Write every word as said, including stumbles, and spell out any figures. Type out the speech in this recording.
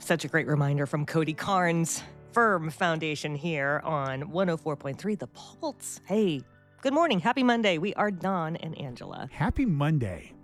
Such a great reminder from Cody Carnes, Firm Foundation here on one oh four point three The Pulse. Hey, good morning. Happy Monday. We are Don and Angela. Happy Monday.